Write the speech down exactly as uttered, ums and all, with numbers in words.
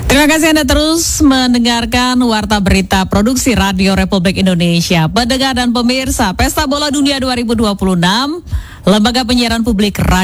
Terima kasih Anda terus mendengarkan Warta Berita Produksi Radio Republik Indonesia. Pendengar dan pemirsa, Pesta Bola Dunia dua ribu dua puluh enam, Lembaga Penyiaran Publik